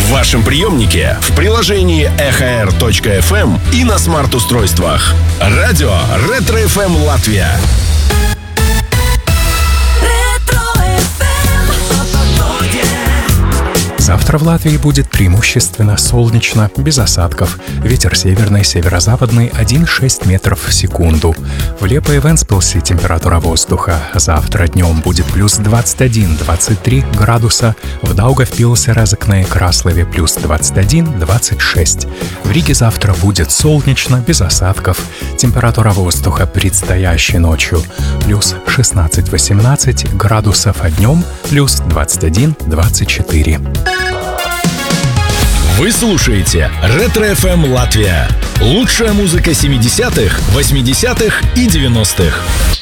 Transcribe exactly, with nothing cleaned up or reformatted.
В вашем приемнике, в приложении эхо эр точка эф эм и на смарт-устройствах. Радио Ретро-эф эм Латвия. Завтра в Латвии будет преимущественно солнечно, без осадков. Ветер северный, северо-западный один и шесть метров в секунду. В Лепо и Вентспилсе температура воздуха завтра днем будет плюс двадцать один - двадцать три градуса. В Даугавпилсе, Резекне и Краслове плюс двадцать один - двадцать шесть. В Риге завтра будет солнечно, без осадков. Температура воздуха предстоящей ночью плюс шестнадцать - восемнадцать градусов, а днем плюс двадцать один - двадцать четыре. Вы слушаете Ретро-эф эм Латвия. Лучшая музыка семидесятых, восьмидесятых и девяностых.